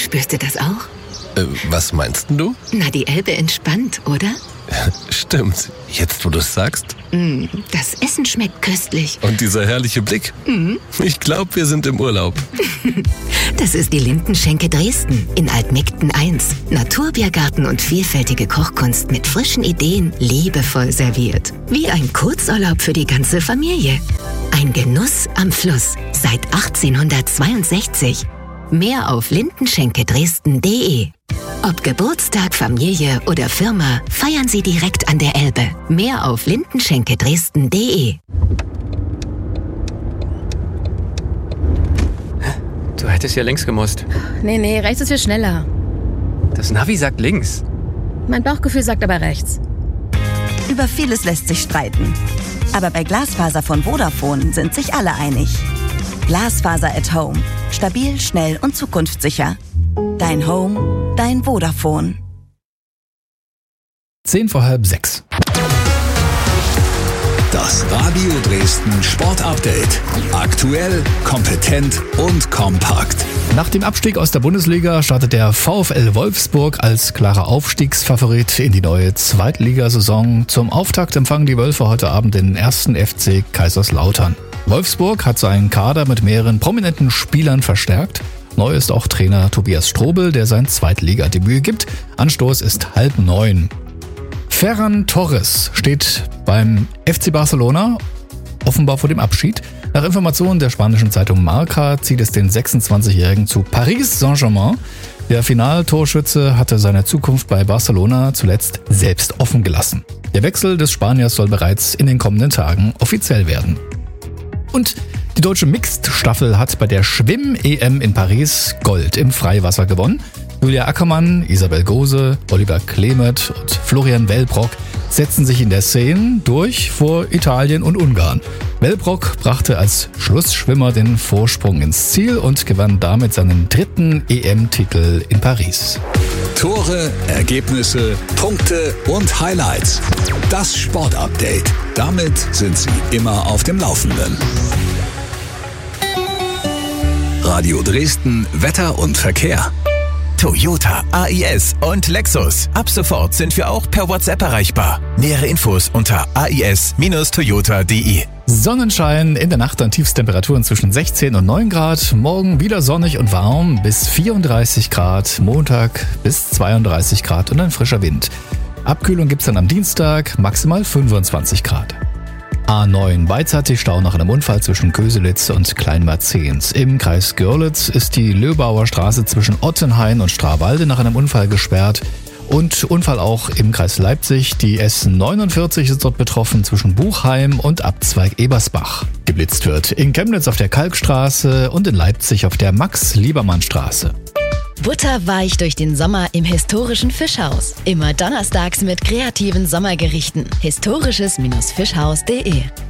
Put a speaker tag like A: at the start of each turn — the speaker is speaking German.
A: Spürst du das auch?
B: Was meinst du?
A: Na, die Elbe entspannt, oder?
B: Stimmt. Jetzt, wo du es sagst.
A: Das Essen schmeckt köstlich.
B: Und dieser herrliche Blick. Ich glaube, wir sind im Urlaub.
A: Das ist die Lindenschenke Dresden in Altmegden 1. Naturbiergarten und vielfältige Kochkunst mit frischen Ideen, liebevoll serviert. Wie ein Kurzurlaub für die ganze Familie. Ein Genuss am Fluss seit 1862. Mehr auf lindenschenkedresden.de. Ob Geburtstag, Familie oder Firma, feiern Sie direkt an der Elbe. Mehr auf lindenschenkedresden.de.
C: Du hättest ja links gemusst.
D: Nee, rechts ist viel schneller.
C: Das Navi sagt links.
D: Mein Bauchgefühl sagt aber rechts.
E: Über vieles lässt sich streiten. Aber bei Glasfaser von Vodafone sind sich alle einig. Glasfaser at Home. Stabil, schnell und zukunftssicher. Dein Home, dein Vodafone.
F: 5:10.
G: Das Radio Dresden Sportupdate. Aktuell, kompetent und kompakt.
F: Nach dem Abstieg aus der Bundesliga startet der VfL Wolfsburg als klarer Aufstiegsfavorit in die neue Zweitligasaison. Zum Auftakt empfangen die Wölfe heute Abend den 1. FC Kaiserslautern. Wolfsburg hat seinen Kader mit mehreren prominenten Spielern verstärkt. Neu ist auch Trainer Tobias Strobel, der sein Zweitligadebüt gibt. Anstoß ist 8:30. Ferran Torres steht beim FC Barcelona offenbar vor dem Abschied. Nach Informationen der spanischen Zeitung Marca zieht es den 26-Jährigen zu Paris Saint-Germain. Der Finaltorschütze hatte seine Zukunft bei Barcelona zuletzt selbst offen gelassen. Der Wechsel des Spaniers soll bereits in den kommenden Tagen offiziell werden. Und die deutsche Mixed-Staffel hat bei der Schwimm-EM in Paris Gold im Freiwasser gewonnen. Julia Ackermann, Isabel Gose, Oliver Klemert und Florian Wellbrock setzen sich in der Szene durch vor Italien und Ungarn. Wellbrock brachte als Schlussschwimmer den Vorsprung ins Ziel und gewann damit seinen 3. EM-Titel in Paris.
G: Tore, Ergebnisse, Punkte und Highlights. Das Sportupdate. Damit sind Sie immer auf dem Laufenden. Radio Dresden, Wetter und Verkehr.
H: Toyota, AIS und Lexus. Ab sofort sind wir auch per WhatsApp erreichbar. Nähere Infos unter ais-toyota.de.
F: Sonnenschein, in der Nacht an Tiefstemperaturen zwischen 16 und 9 Grad. Morgen wieder sonnig und warm bis 34 Grad. Montag bis 32 Grad und ein frischer Wind. Abkühlung gibt's dann am Dienstag, maximal 25 Grad. A9 beidseitig Stau nach einem Unfall zwischen Köselitz und Kleinmerzens. Im Kreis Görlitz ist die Löbauer Straße zwischen Ottenhain und Strawalde nach einem Unfall gesperrt. Und Unfall auch im Kreis Leipzig. Die S49 ist dort betroffen zwischen Buchheim und Abzweig Ebersbach. Geblitzt wird in Chemnitz auf der Kalkstraße und in Leipzig auf der Max-Liebermann-Straße.
I: Butterweich durch den Sommer im historischen Fischhaus. Immer donnerstags mit kreativen Sommergerichten. Historisches-fischhaus.de